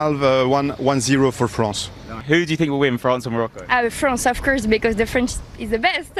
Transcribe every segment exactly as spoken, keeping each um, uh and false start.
Uh, one, one zero for France. Who do you think will win, France or Morocco? Uh, France, of course, because the French is the best.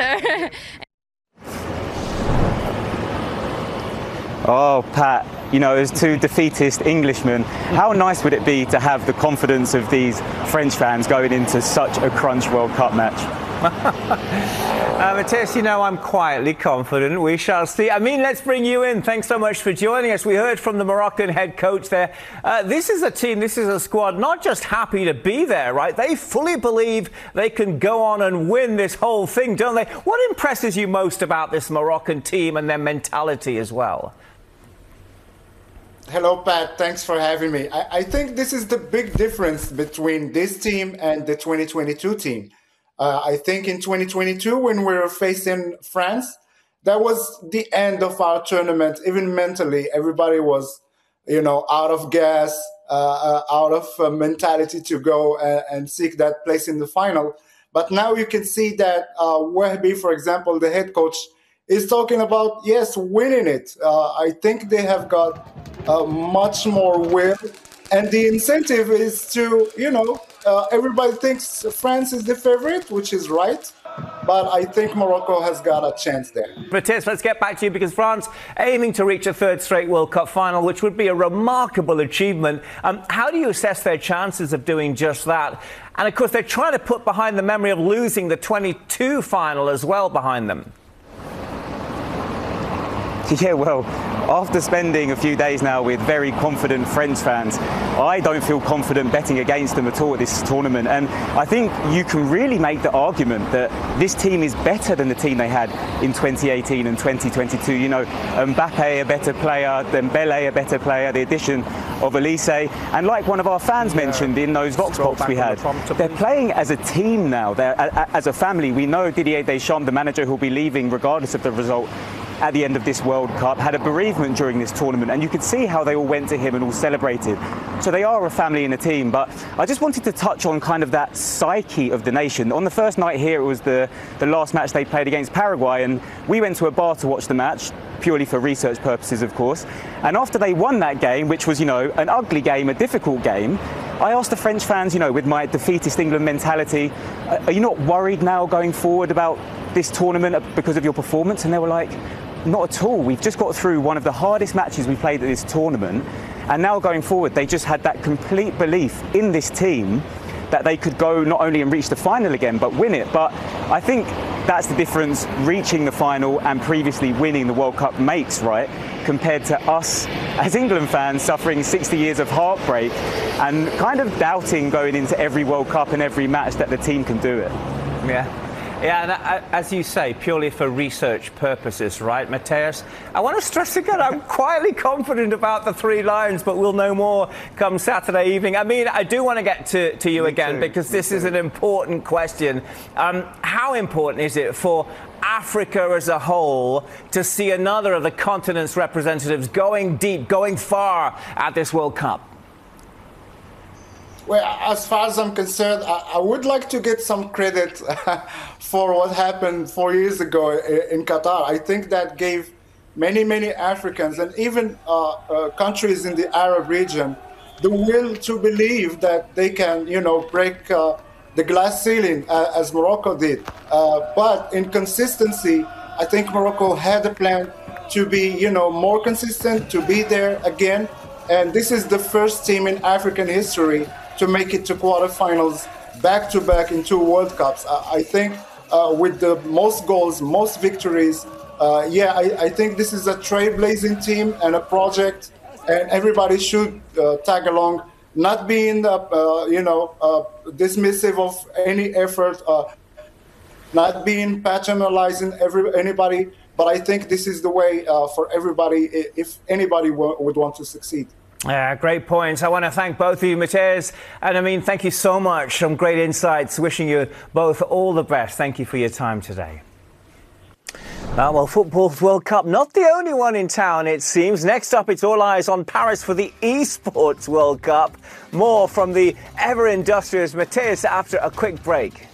Oh, Pat, you know, as two defeatist Englishmen, how nice would it be to have the confidence of these French fans going into such a crunch World Cup match? uh, Matthias, you know, I'm quietly confident. We shall see. I mean, let's bring you in. Thanks so much for joining us. We heard from the Moroccan head coach there. Uh, this is a team, this is a squad not just happy to be there, right? They fully believe they can go on and win this whole thing, don't they? What impresses you most about this Moroccan team and their mentality as well? Hello, Pat. Thanks for having me. I, I think this is the big difference between this team and the twenty twenty-two team. Uh, I think in twenty twenty-two, when we were facing France, that was the end of our tournament. Even mentally, everybody was, you know, out of gas, uh, uh, out of uh, mentality to go and, and seek that place in the final. But now you can see that uh, Wahbi, for example, the head coach, is talking about, yes, winning it. Uh, I think they have got uh, much more will. And the incentive is to, you know, uh, everybody thinks France is the favorite, which is right. But I think Morocco has got a chance there. Matthias, let's get back to you because France aiming to reach a third straight World Cup final, which would be a remarkable achievement. Um, how do you assess their chances of doing just that? And, of course, they're trying to put behind the memory of losing the twenty-two final as well behind them. Yeah, well, after spending a few days now with very confident French fans, I don't feel confident betting against them at all at this tournament. And I think you can really make the argument that this team is better than the team they had in twenty eighteen and twenty twenty-two. You know, Mbappe a better player, Dembele a better player, the addition of Elise. And like one of our fans mentioned in those Vox Pops we had, they're playing as a team now. They're as a family. We know Didier Deschamps, the manager who'll be leaving regardless of the result at the end of this World Cup, had a bereavement during this tournament, and you could see how they all went to him and all celebrated. So they are a family and a team. But I just wanted to touch on kind of that psyche of the nation. On the first night here, it was the, the last match they played against Paraguay, and we went to a bar to watch the match, purely for research purposes, of course. And after they won that game, which was, you know, an ugly game, a difficult game, I asked the French fans, you know, with my defeatist England mentality, are you not worried now going forward about this tournament because of your performance? And they were like, not at all. We've just got through one of the hardest matches we played at this tournament, and now going forward they just had that complete belief in this team that they could go not only and reach the final again but win it. But I think that's the difference reaching the final and previously winning the World Cup makes, right, compared to us as England fans suffering sixty years of heartbreak and kind of doubting going into every World Cup and every match that the team can do it. Yeah. Yeah, and as you say, purely for research purposes, right, Matthias? I want to stress again, I'm quietly confident about the Three Lions, but we'll know more come Saturday evening. I mean, I do want to get to, to you Me again, too. because this Me is too. an important question. Um, how important is it for Africa as a whole to see another of the continent's representatives going deep, going far at this World Cup? Well, as far as I'm concerned, I, I would like to get some credit for what happened four years ago in Qatar. I think that gave many, many Africans and even uh, uh, countries in the Arab region the will to believe that they can, you know, break uh, the glass ceiling uh, as Morocco did. Uh, but in consistency, I think Morocco had a plan to be, you know, more consistent, to be there again. And this is the first team in African history to make it to quarterfinals back-to-back in two World Cups. I, I think uh, with the most goals, most victories, uh, yeah, I, I think this is a trailblazing team and a project, and everybody should uh, tag along, not being, uh, uh, you know, uh, dismissive of any effort, uh, not being patronizing every, anybody, but I think this is the way uh, for everybody if anybody would want to succeed. Yeah, great points. I want to thank both of you, Matthias and Amine. Thank you so much. Some great insights. Wishing you both all the best. Thank you for your time today. Uh, well, football's World Cup, not the only one in town, it seems. Next up, it's all eyes on Paris for the Esports World Cup. More from the ever-industrious Matthias after a quick break.